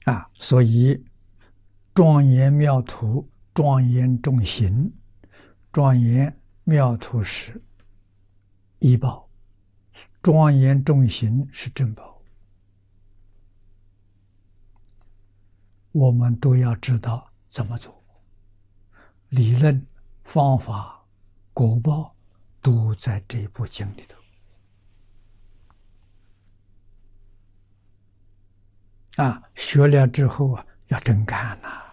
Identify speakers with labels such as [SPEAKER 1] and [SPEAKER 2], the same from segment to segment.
[SPEAKER 1] 所以庄严妙土，庄严众行，庄严妙土是依报，庄严众行是正报。我们都要知道怎么做，理论、方法、果报都在这部经里头。学了之后要真干呐，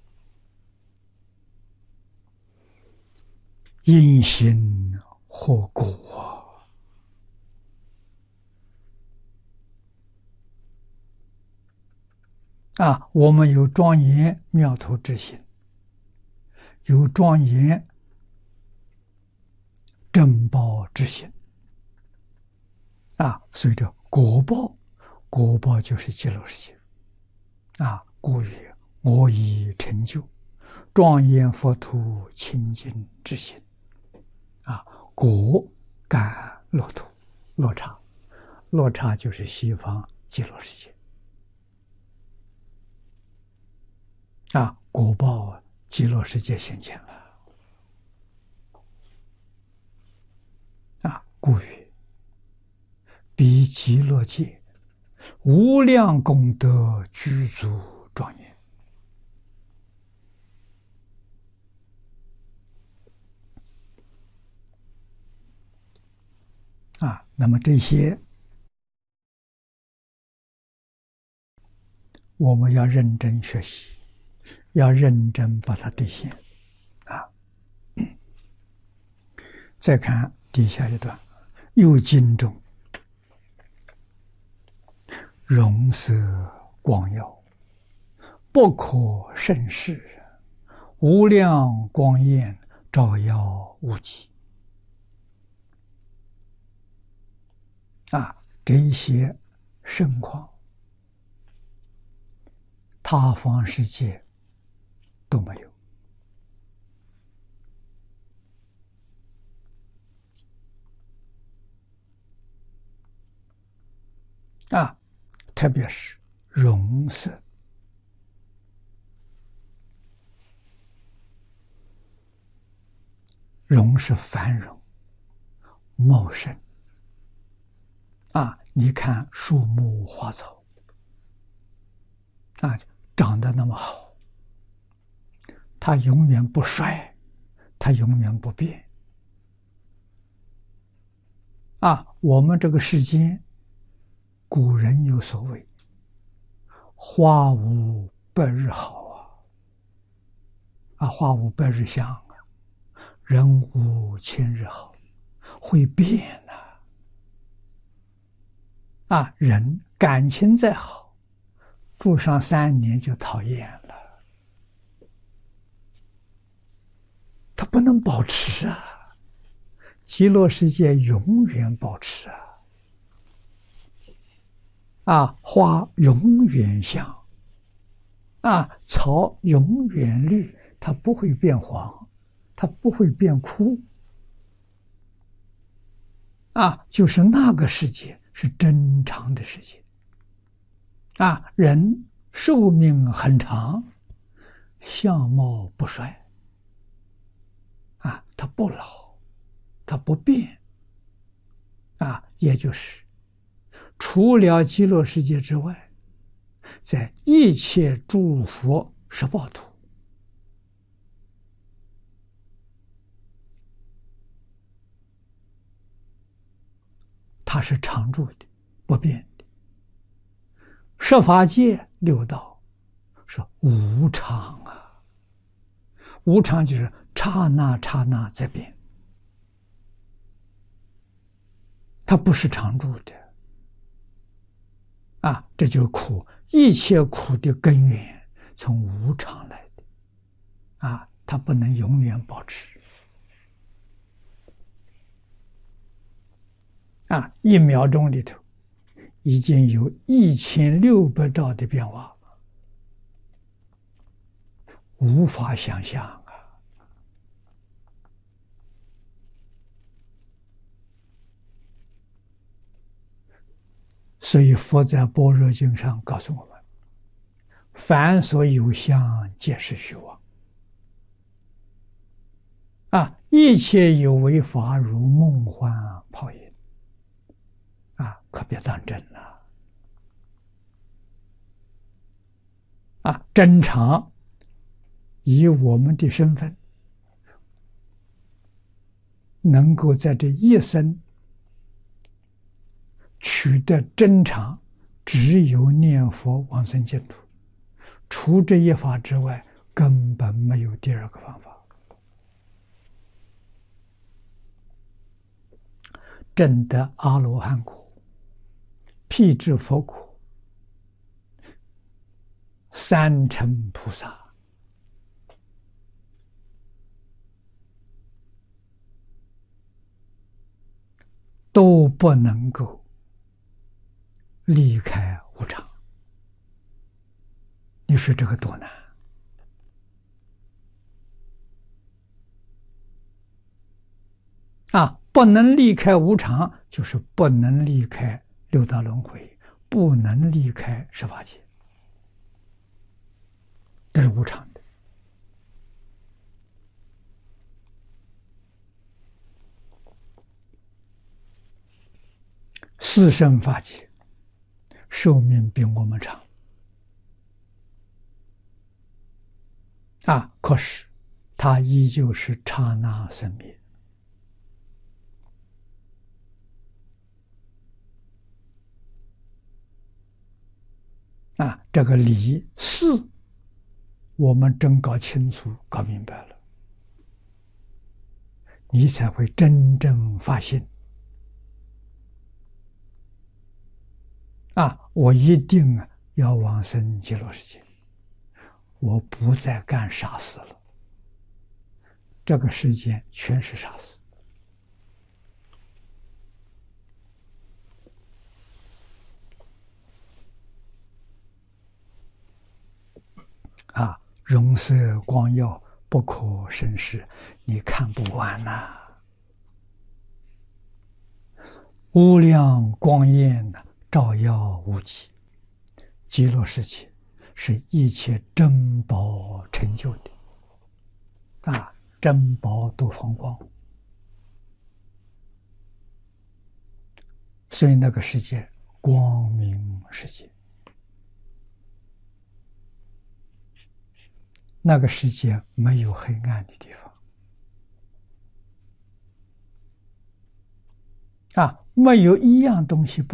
[SPEAKER 1] 因行获果我们有庄严妙土之心，有庄严正报之心所以这果报就是极乐世界故曰我已成就庄严佛土清净之心果感乐土，落差，落差就是西方极乐世界果报极乐世界现前了故曰彼极乐界无量功德具足庄严那么这些我们要认真学习，要认真把它兑现再看底下一段，又经中容色光耀，不可胜视，无量光焰照耀无极这些盛况他方世界都没有特别是容色容是繁荣茂盛你看树木花草长得那么好，它永远不衰，它永远不变我们这个世间古人有所谓花无百日好花无百日香人无千日好，会变人感情再好，住上3年就讨厌了，它不能保持极乐世界永远保持花永远香草永远绿，它不会变黄，它不会变枯就是那个世界是真常的世界人寿命很长，相貌不衰它不老，它不变也就是除了极乐世界之外，在一切诸佛十报土它是常住的不变的。十法界六道是无常无常就是刹那刹那在变，它不是常住的这就是苦，一切苦的根源从无常来的它不能永远保持1秒钟里头已经有1600兆的变化，无法想象所以佛在般若经上告诉我们， 凡所有相，皆是虚妄。一切有为法，如梦幻泡影。可别当真了。真常以我们的身份，能够在这一生取得真常，只有念佛往生净土，除这一法之外，根本没有第二个方法。证得阿罗汉果，辟支佛果，三乘菩萨，都不能够离开无常。你说这个多难不能离开无常，就是不能离开六道轮回，不能离开十法界，这是无常的。四圣法界寿命比我们长可是它依旧是刹那生灭。这个理事我们真搞清楚搞明白了，你才会真正发心我一定要往生极乐世界，我不再干傻事了。这个世界全是傻事容色光耀，不可胜视，你看不完呐。无量光焰照耀无极，极乐世界是一切珍宝成就的珍宝都放光，所以那个世界光明世界，那个世界没有黑暗的地方没有一样东西不